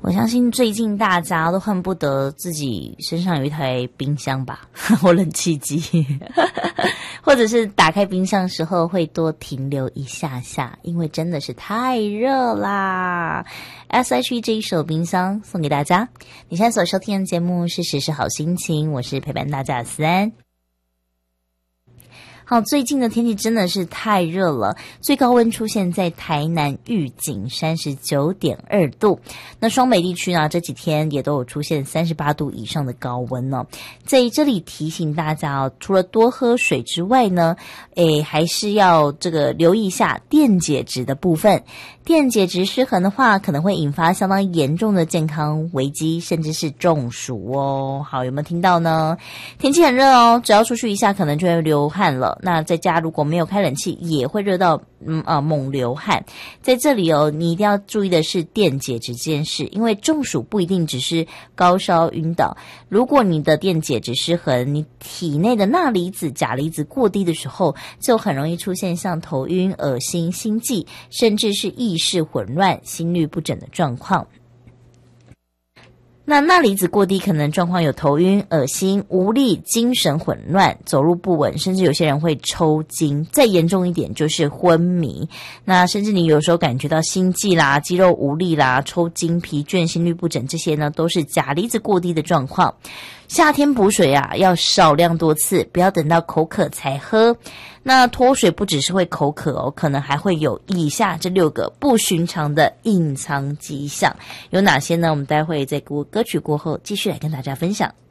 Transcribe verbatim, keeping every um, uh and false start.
我相信最近大家都恨不得自己身上有一台冰箱吧，或冷气机，或者是打开冰箱的时候会多停留一下下，因为真的是太热啦。S H E 这一首冰箱送给大家。你现在所收听的节目是时时好心情，我是陪伴大家的思安。好，最近的天气真的是太热了，最高温出现在台南玉井 三十九点二 度。那双北地区呢，这几天也都有出现三十八度以上的高温哦。在这里提醒大家哦，除了多喝水之外呢，诶，还是要这个留意一下电解质的部分。电解质失衡的话，可能会引发相当严重的健康危机，甚至是中暑哦。好，有没有听到呢？天气很热哦，只要出去一下可能就会流汗了。那在家如果没有开冷气，也会热到嗯啊猛流汗。在这里哦，你一定要注意的是电解质这件事，因为中暑不一定只是高烧晕倒。如果你的电解质失衡，你体内的钠离子、钾离子过低的时候，就很容易出现像头晕、恶心、心悸，甚至是意识混乱、心律不整的状况。那钠离子过低可能状况有头晕、恶心、无力、精神混乱、走路不稳，甚至有些人会抽筋，再严重一点就是昏迷。那甚至你有时候感觉到心悸啦、肌肉无力啦、抽筋、疲倦、心律不整，这些呢都是钾离子过低的状况。夏天补水啊，要少量多次，不要等到口渴才喝。那脱水不只是会口渴哦，可能还会有以下这六个不寻常的隐藏迹象，有哪些呢？我们待会在歌歌曲过后继续来跟大家分享。